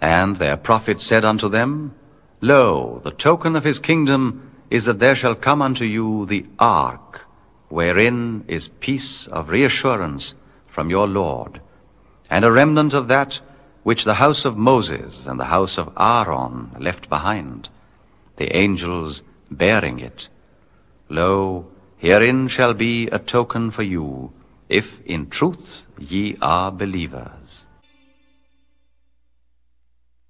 And their prophet said unto them, Lo, the token of his kingdom is that there shall come unto you the ark, wherein is peace of reassurance from your Lord, and a remnant of that which the house of Moses and the house of Aaron left behind, the angels bearing it. Lo, herein shall be a token for you, if in truth ye are believers.